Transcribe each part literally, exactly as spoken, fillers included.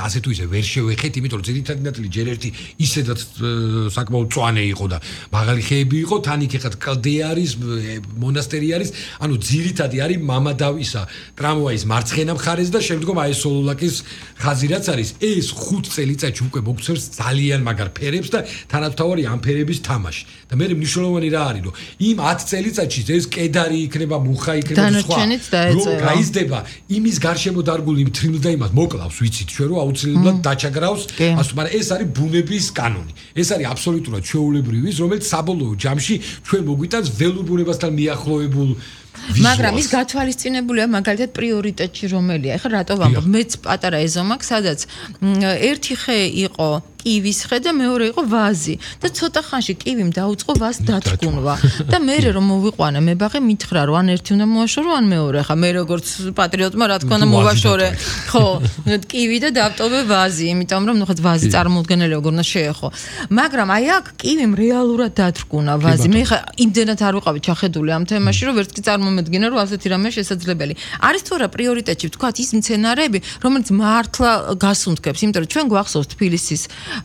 ასე თუ ისე ვერ შევეხეთ, იმიტომ რომ ძირითადი ნაწილი ჯერ ერთი ისედაც საკმაოდ მწვანე იყო და მაღალი ხეები იყო, თან იქ ეხლა კლდე არის, მონასტერი არის, ანუ ძირითადი არის მამადავისა ტრამვაის მარცხენა მხარეს და შემდგომ აი სოლოლაკის ხაზი რაც არის, ეს ხუთ წელიწადში უკვე მოგცემს ძალიან მაგარ ფერებს და თანამთავარი ამ ფერების თამაში. და მე მნიშვნელოვანი რა არის, რომ იმ ათ წელიწადში ეს კედარი იქნება, მუხა იქნება და სხვა. რომ გაიზრდება იმის გარშემო დარგული იმ თრილ და იმას მოკლავს, ვიცით ჩვენ რომ აუცილებლად დაჩაგრავს, ასე მაგრამ ეს არის ბუნების კანონი. ეს არის აბსოლუტურად ჩვეულებრივი, რომელიც საბოლოო ჯამში ჩვენ მოგვიტანს ველურ ბუნებასთან მიახლოებულ მაგრამ ის გათვალისწინებულია მაგალითად პრიორიტეტში რომელია. ეხლა რატო ვამბობ, მეც პატარა ეზო მაქვს, სადაც ერთი ხე იყო კივის ხე და მეორე იყო ვაზი და ცოტა ხანში კივიმ დაუწყო ვაზ დათრგუნვა და მე რომ მოვიყვანა მებაღე მითხრა რომ ან ერთი უნდა მოაშორო ან მეორე. ხა მე როგორც პატრიოტმა რა თქმა უნდა მოვაშორე ხო კივი და დავტოვე ვაზი, იმიტომ რომ ნახეთ ვაზი წარმოუდგენელი როგორ უნდა შეეხო. მაგრამ აი აქ კივიმ რეალურად დათრგუნა ვაზი. მე ხა იმდენად არ ვიყავი ჩახედული ამ თემაში რომ ვერც კი წარმომედგინა რომ ასეთი რამე შესაძლებელი. არის თუ არა პრიორიტეტში ვთქვათ ის მცენარეები რომელიც მართლა გასუნთქებს, იმიტომ რომ ჩვენ გვახსოვს თბილისის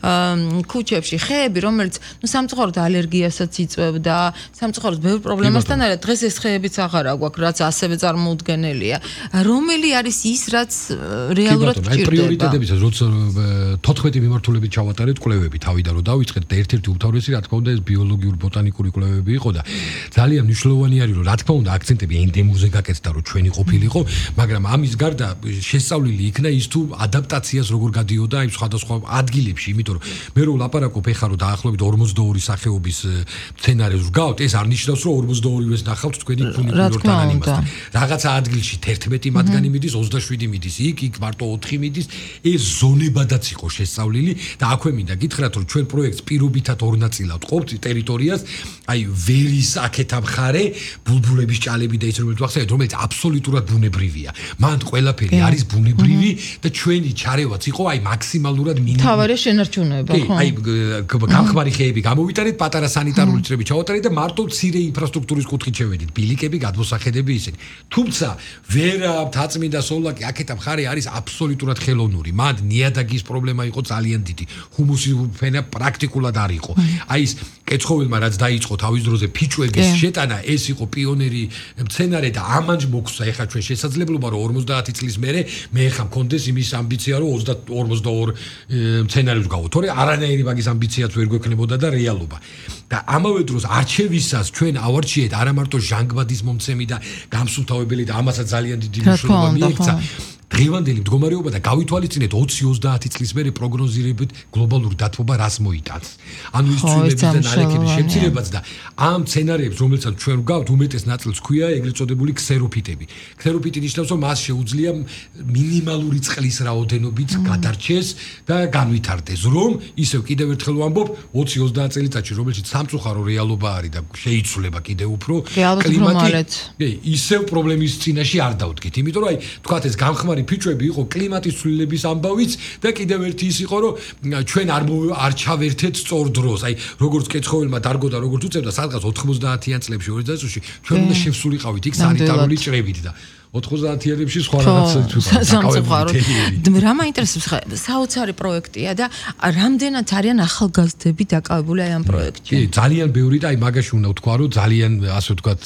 ქუჩებში ხეები, რომელიც ნუ სამწუხაროდ ალერგიასაც იწვევდა, სამწუხაროდ ბევრ პრობლემასთან არის. დღეს ეს ხეებიც აღარა გვაქვს, რაც ასევე წარმოუდგენელია. რომელი არის ის, რაც რეალურად გჭირდება? პრიორიტეტებისაც როცა თოთხმეტი მიმართულებით ჩავატარეთ კვლევები თავიდან რომ დავიწყეთ და ერთ-ერთი უმთავრესი რა თქმა უნდა ეს ბიოლოგიური ბოტანიკური კვლევები იყო და ძალიან მნიშვნელოვანი არის რომ რა თქმა უნდა აქცენტები ენდემურზე გაკეთდა რომ ჩვენი ყოფილიყო, მაგრამ ამის გარდა შესწავლილი იქნა ის თუ ადაპტაციას როგორ გადიოდა იმ სხვადასხვა ადგილებში, იმიტომ რომ მე რო ლაპარაკობ ეხლა რომ დაახლოებით ორმოცდაორი სახეობის მცენარეს ვგავთ, ეს არ ნიშნავს რომ ორმოცდაორივეს ნახავთ თქვენი ფუნიკულორთან ანიმასთან. რაღაცა ადგილში თერთმეტი მათგანი მიდის, ოცდაშვიდი მიდის, იქ იქ მარტო ოთხი მიდის, ეს ზონებადაც იყო შესწავლილი და აქვე მინდა გითხრათ რომ ჩვენ პროექტს პირობითად ორ ნაწილად ყოფთ ტერიტორიას, აი ვერის აქეთა მხარე, ბულბულების ჭალები და ის რომელიც ვახსენეთ, რომელიც აბსოლუტურად ბუნებრივია. მან ყველაფერი არის ბუნებრივი და ჩვენი ჩარევაც იყო აი მაქსიმალურად მინიმუმ. თავარია შენარჩუნება, ხო? აი გამხმარი ხეები გამოვიტანეთ, პატარა სანიტარული წრები ჩავატარეთ და მარტო მცირე ინფრასტრუქტურის კუთხით შევედით. ბილიკები, გადმოსახედები ისინი. თუმცა ვერა, თაწმინდა სოლოლაკი, აქეთა მხარე არის აბსოლუტურად ხელოვნური. მან ნიადაგის პრობლემა იყო ძალიან დიდი. ჰუმუსის ფენა პრაქტიკულად არ იყო. აი ეს კეცხოველმა რაც დაიწყო თავის დროზე ფიჭვების შეტანა, ეს იყო პიონერი მცენარე და ამან მოგვცა ეხა ჩვენ შესაძლებლობა რომ ორმოცდაათი წლის მერე მე ეხა მქონდეს იმის ამბიცია რომ ორმოცდაორი მცენარეს გავო. თორე არანაირი მაგის ამბიციაც ვერ გვექნებოდა და რეალობა. და ამავე დროს არჩევისას ჩვენ ავარჩიეთ არა მარტო ჟანგბადის მომცემი და გამსუფთავებელი და ამასაც ძალიან დიდი მნიშვნელობა მიექცა. დღევანდელი მდგომარეობა და გავითვალისწინეთ ოცი ოცდაათი წლის მერე პროგნოზირებით გლობალური დათბობა რას მოიტანს. ანუ ის ცვლილებების და ნალექების შემცირებაც და ამ სცენარებს, რომელსაც ჩვენ ვგავთ, უმეტეს ნაწილს ქვია ეგრეთ წოდებული ქსეროფიტები. ქსეროფიტი ნიშნავს, რომ მას შეუძლია მინიმალური წყლის რაოდენობით გადარჩეს და განვითარდეს, რომ ისევ კიდევ ერთხელ ვამბობ, ოცი ოცდაათი წელიწადში, რომელშიც სამწუხარო რეალობა არის და შეიცვლება კიდევ უფრო კლიმატი, ისევ პრობლემის წინაშე არ დავდგით, იმიტომ რომ აი თქვათ ეს გამხმარი ფიჭვები იყო კლიმატის ცვლილების ამბავიც და კიდევ ერთი ის იყო რომ ჩვენ არ არ ჩავერთეთ სწორ დროს. აი როგორც კეცხოველმა დარგო და როგორც უწევდა სადღაც ოთხმოცდაათიან წლებში ორი წელიწადში ჩვენ უნდა შევსულიყავით იქ სანიტარული ჭრებით და ოთხმოცდაათიანებში სხვა რაღაცა სამწუხაროდ. რა მაინტერესებს ხა საოცარი პროექტია და რამდენად არიან ახალგაზრდები დაკავებული აი ამ პროექტში? კი, ძალიან ბევრი და აი მაგაში უნდა ვთქვა რომ ძალიან ასე ვთქვათ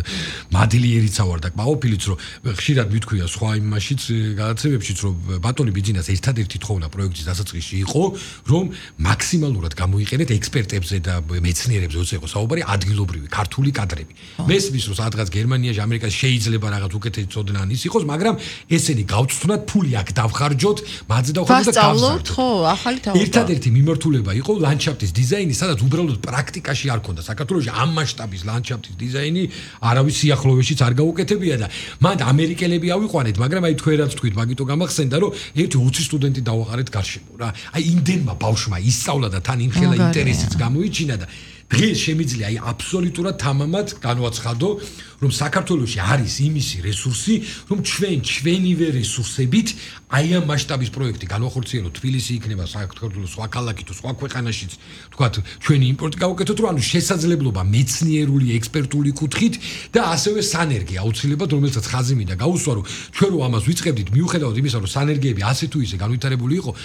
მადლიერიც ვარ და კმაყოფილიც რომ ხშირად მithქვია სხვა იმაშიც გადაცემებშიც რომ ბატონი ბიძინას ერთადერთი თხოვნა პროექტის დასაწყისში იყო რომ მაქსიმალურად გამოიყენეთ ექსპერტებზე და მეცნიერებზე როცა იყო საუბარი ადგილობრივი ქართული კადრები. მესმის რომ სადღაც გერმანიაში, ამერიკაში შეიძლება რაღაც უკეთესი ცოდნა ის იყოს, მაგრამ ესენი გავწვდნათ, ფული აქ დავხარჯოთ, მათზე დავხარჯოთ და გავზარდოთ. ხო, ახალი თაობა. ერთადერთი მიმართულება იყო ლანდშაფტის დიზაინი, სადაც უბრალოდ პრაქტიკაში არ ქონდა. საქართველოში ამ მასშტაბის ლანდშაფტის დიზაინი არავის სიახლოვეშიც არ გაუკეთებია და მან ამერიკელები ავიყვანეთ, მაგრამ აი თქვენ რაც თქვით, მაგიტო გამახსენდა, რომ ერთი ოცი სტუდენტი დავაყარეთ გარშემო რა. აი იმდენმა ბავშვმა ისწავლა და თან იმხელა ინტერესიც გამოიჩინა და დღეს შემიძლია აი აბსოლუტურად თამამად განვაცხადო, რომ საქართველოში არის იმისი რესურსი, რომ ჩვენ ჩვენივე რესურსებით აი ამ მასშტაბის პროექტი განვახორციელოთ, თბილისი იქნება საქართველოს სხვა ქალაქი თუ სხვა ქვეყანაშიც, თქვათ, ჩვენი იმპორტი გავუკეთოთ, რომ ანუ შესაძლებლობა მეცნიერული, ექსპერტული კუთხით და ასევე სანერგი აუცილებლად, რომელსაც ხაზი მინდა გაუსვა, რომ ჩვენ რო ამას ვიწყებდით, მიუხედავად იმისა, რომ სანერგიები ასე თუ ისე განვითარებული იყო,